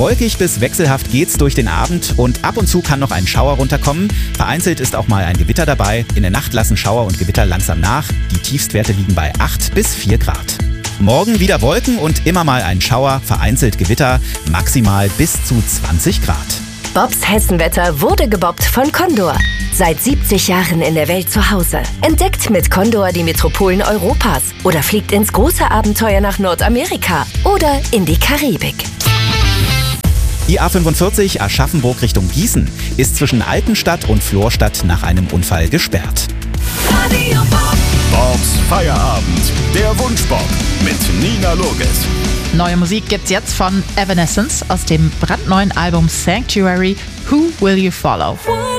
Wolkig bis wechselhaft geht's durch den Abend und ab und zu kann noch ein Schauer runterkommen. Vereinzelt ist auch mal ein Gewitter dabei. In der Nacht lassen Schauer und Gewitter langsam nach. Die Tiefstwerte liegen bei 8 bis 4 Grad. Morgen wieder Wolken und immer mal ein Schauer, vereinzelt Gewitter, maximal bis zu 20 Grad. Bobs Hessenwetter wurde gebobbt von Condor. Seit 70 Jahren in der Welt zu Hause. Entdeckt mit Condor die Metropolen Europas oder fliegt ins große Abenteuer nach Nordamerika oder in die Karibik. Die A45 Aschaffenburg Richtung Gießen ist zwischen Altenstadt und Florstadt nach einem Unfall gesperrt. Bobs Feierabend, der Wunschbob mit Nina Loges. Neue Musik gibt's jetzt von Evanescence aus dem brandneuen Album Sanctuary. Who Will You Follow?